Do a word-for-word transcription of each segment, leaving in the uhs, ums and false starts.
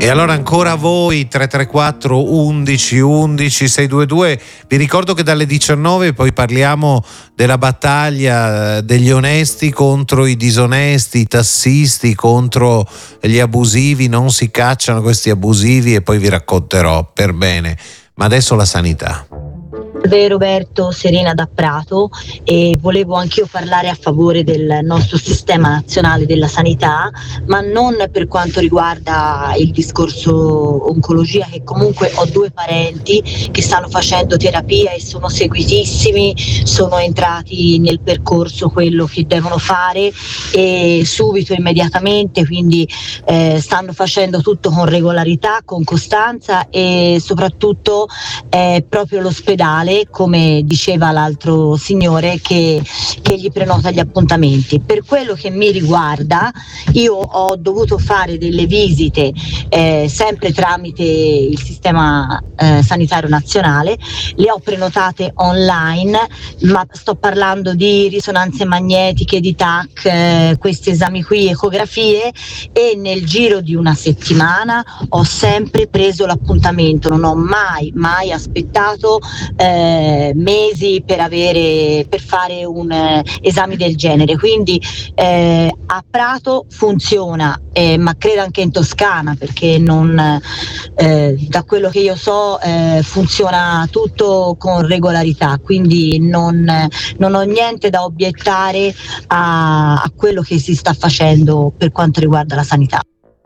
E allora ancora a voi tre tre quattro undici undici seicentoventidue. Vi ricordo che dalle diciannove poi parliamo della battaglia degli onesti contro i disonesti, i tassisti contro gli abusivi. Non si cacciano questi abusivi e poi vi racconterò per bene. Ma adesso la sanità. Roberto, Serena da Prato, e volevo anch'io parlare a favore del nostro sistema nazionale della sanità, ma non per quanto riguarda il discorso oncologia, che comunque ho due parenti che stanno facendo terapia e sono seguitissimi, sono entrati nel percorso quello che devono fare e subito, immediatamente, quindi eh, stanno facendo tutto con regolarità, con costanza, e soprattutto eh, proprio l'ospedale, come diceva l'altro signore, che, che gli prenota gli appuntamenti. Per quello che mi riguarda, io ho dovuto fare delle visite eh, sempre tramite il sistema eh, sanitario nazionale, le ho prenotate online, ma sto parlando di risonanze magnetiche, di T A C, eh, questi esami qui, ecografie, e nel giro di una settimana ho sempre preso l'appuntamento, non ho mai mai aspettato eh, mesi per avere per fare un eh, esame del genere. Quindi eh, a Prato funziona, eh, ma credo anche in Toscana, perché non eh, da quello che io so eh, funziona tutto con regolarità, quindi non, non ho niente da obiettare a, a quello che si sta facendo per quanto riguarda la sanità.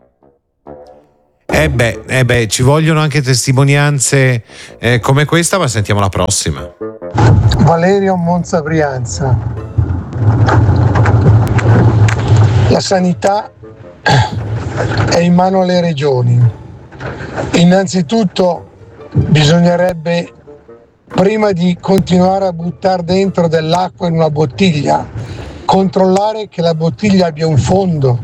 Eh beh, eh beh, ci vogliono anche testimonianze eh, come questa, ma sentiamo la prossima. Valerio, Monza, Brianza. La sanità è in mano alle regioni. Innanzitutto bisognerebbe, prima di continuare a buttare dentro dell'acqua in una bottiglia, controllare che la bottiglia abbia un fondo.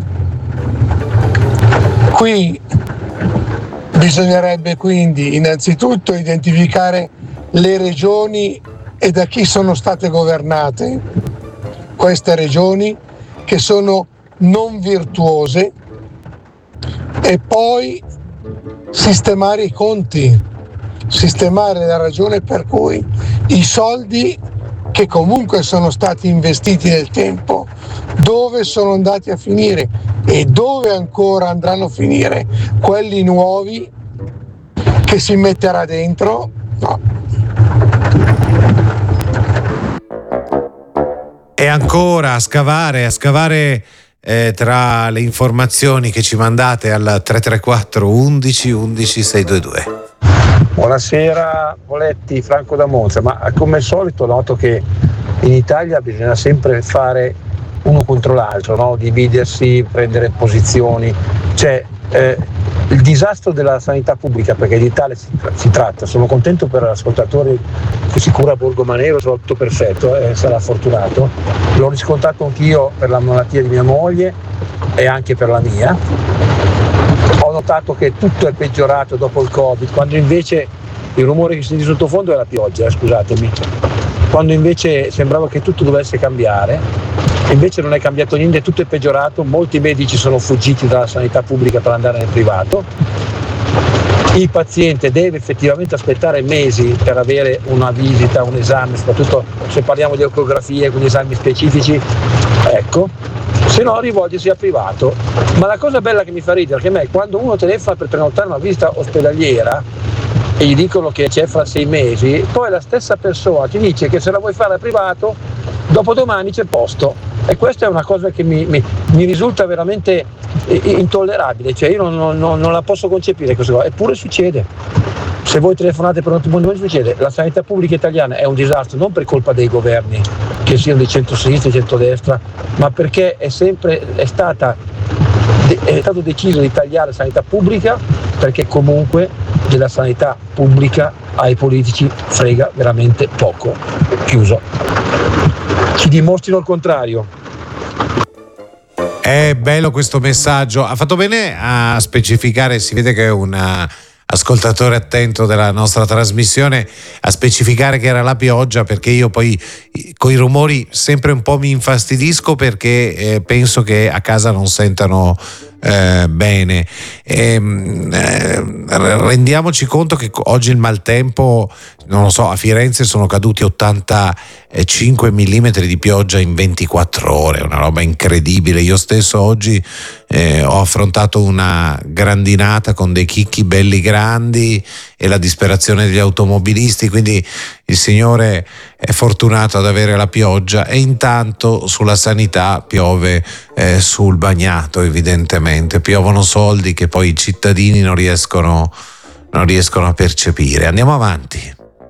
Qui bisognerebbe quindi innanzitutto identificare le regioni e da chi sono state governate queste regioni, che sono non virtuose, e poi sistemare i conti, sistemare la ragione per cui i soldi che comunque sono stati investiti nel tempo, dove sono andati a finire e dove ancora andranno a finire quelli nuovi che si metterà dentro. No. E ancora a scavare, a scavare eh, tra le informazioni che ci mandate al tre tre quattro undici undici seicentoventidue. Buonasera Poletti, Franco da Monza. Ma come al solito noto che in Italia bisogna sempre fare uno contro l'altro, no? Dividersi, prendere posizioni. Cioè, eh, il disastro della sanità pubblica, perché di tale si, si tratta. Sono contento per l'ascoltatore che si cura a Borgomanero, sono tutto perfetto, eh, sarà fortunato. L'ho riscontrato anch'io per la malattia di mia moglie e anche per la mia. Ho notato che tutto è peggiorato dopo il Covid, quando invece il rumore che si sente sottofondo è la pioggia, eh, scusatemi. Quando invece sembrava che tutto dovesse cambiare, invece non è cambiato niente, tutto è peggiorato. Molti medici sono fuggiti dalla sanità pubblica per andare nel privato. Il paziente deve effettivamente aspettare mesi per avere una visita, un esame, soprattutto se parliamo di ecografie, quindi esami specifici, ecco, se no rivolgersi al privato. Ma la cosa bella che mi fa ridere che a me è quando uno telefona per prenotare una visita ospedaliera e gli dicono che c'è fra sei mesi, poi la stessa persona ti dice che se la vuoi fare al privato dopodomani c'è posto. E questa è una cosa che mi, mi, mi risulta veramente intollerabile, cioè io non, non, non la posso concepire questa cosa, eppure succede. Se voi telefonate per un appuntamento succede. La sanità pubblica italiana è un disastro, non per colpa dei governi, che siano di centrosinistra e centrodestra, ma perché è sempre è stata è stato deciso di tagliare la sanità pubblica, perché comunque della sanità pubblica ai politici frega veramente poco. Chiuso. Ci dimostrino il contrario. È bello questo messaggio. Ha fatto bene a specificare, si vede che è un ascoltatore attento della nostra trasmissione, a specificare che era la pioggia, perché io poi con i rumori sempre un po' mi infastidisco, perché eh, penso che a casa non sentano eh, bene. E, eh, rendiamoci conto che oggi il maltempo, non lo so, a Firenze sono caduti ottantacinque millimetri di pioggia in ventiquattro ore, una roba incredibile. Io stesso oggi eh, ho affrontato una grandinata con dei chicchi belli grandi e la disperazione degli automobilisti, quindi il Signore è fortunato ad avere la pioggia, e intanto sulla sanità piove eh, sul bagnato, evidentemente piovono soldi che poi i cittadini non riescono, non riescono a percepire. Andiamo avanti.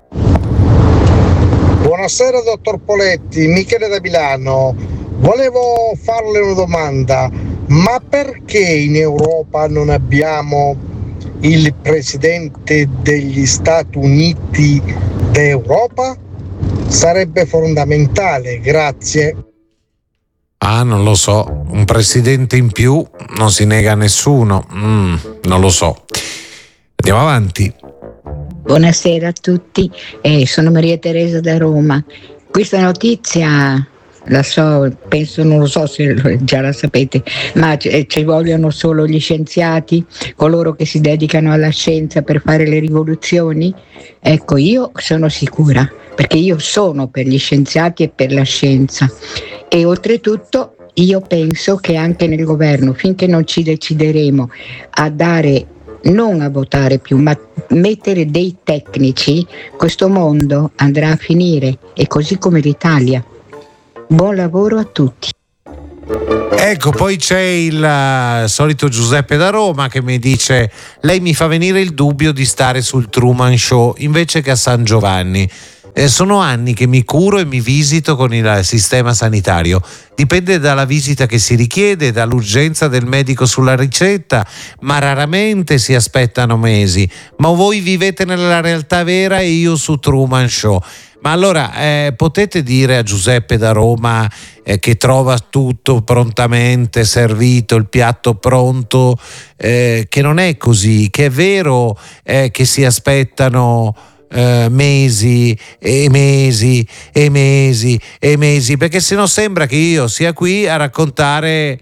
Buonasera dottor Poletti, Michele da Milano. Volevo farle una domanda, ma perché in Europa non abbiamo il presidente degli Stati Uniti d'Europa? Sarebbe fondamentale, grazie. Ah, non lo so, un presidente in più non si nega a nessuno, mm, non lo so. Andiamo avanti. Buonasera a tutti, eh, sono Maria Teresa da Roma. Questa notizia la so, penso, non lo so se già la sapete, ma ci, ci vogliono solo gli scienziati, coloro che si dedicano alla scienza per fare le rivoluzioni? Ecco, io sono sicura, perché io sono per gli scienziati e per la scienza, e oltretutto io penso che anche nel governo, finché non ci decideremo a dare, non a votare più, ma mettere dei tecnici, questo mondo andrà a finire, e così come l'Italia. Buon lavoro a tutti. Ecco, poi c'è il uh, solito Giuseppe da Roma che mi dice: lei mi fa venire il dubbio di stare sul Truman Show invece che a San Giovanni. Eh, sono anni che mi curo e mi visito con il sistema sanitario. Dipende dalla visita che si richiede, dall'urgenza del medico sulla ricetta, ma raramente si aspettano mesi. Ma voi vivete nella realtà vera e io su Truman Show. Ma allora eh, potete dire a Giuseppe da Roma eh, che trova tutto prontamente servito, il piatto pronto, eh, che non è così, che è vero eh, che si aspettano eh, mesi e mesi e mesi e mesi, perché se no sembra che io sia qui a raccontare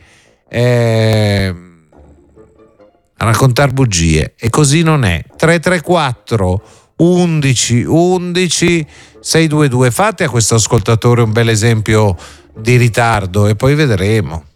eh, a raccontare bugie, e così non è. Tre tre quattro undici undici sei due due. Fate a questo ascoltatore un bel esempio di ritardo e poi vedremo.